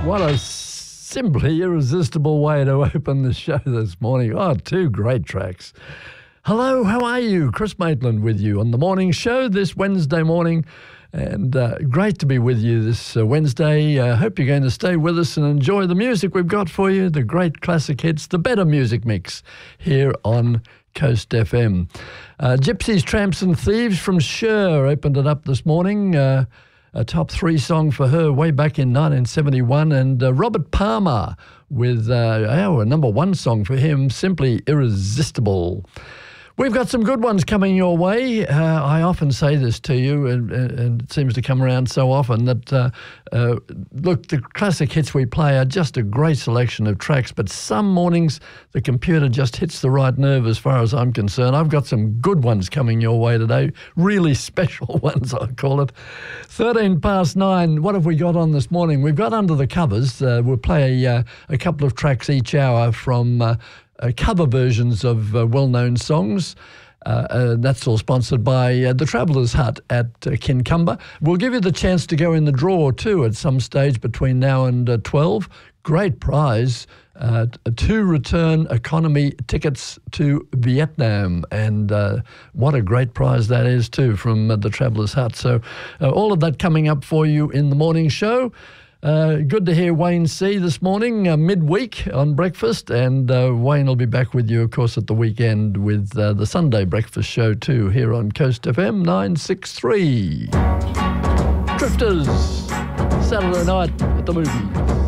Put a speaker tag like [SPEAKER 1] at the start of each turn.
[SPEAKER 1] What a simply irresistible way to open the show this morning. Oh, two great tracks. Hello, how are you? Chris Maitland with you on the morning show this Wednesday morning. And great to be with you this Wednesday. Hope you're going to stay with us and enjoy the music we've got for you, the great classic hits, the better music mix here on Coast FM. Gypsies, Tramps and Thieves from Cher opened it up this morning. A top 3 song for her way back in 1971. And Robert Palmer with a number 1 song for him, Simply Irresistible. We've got some good ones coming your way. I often say this to you, and it seems to come around so often, that, look, the classic hits we play are just a great selection of tracks, but some mornings the computer just hits the right nerve as far as I'm concerned. I've got some good ones coming your way today, really special ones, I call it. 13 past 9, what have we got on this morning? We've got Under the Covers. We'll play a couple of tracks each hour from cover versions of well-known songs. That's all sponsored by the Travellers Hut at Kincumber. We'll give you the chance to go in the draw too at some stage between now and 12. Great prize, 2 return economy tickets to Vietnam. And what a great prize that is too from the Travellers Hut. So all of that coming up for you in the morning show. Good to hear Wayne C. this morning, midweek on breakfast, and Wayne will be back with you, of course, at the weekend with the Sunday breakfast show too, here on Coast FM 963. Drifters, Saturday night at the movies.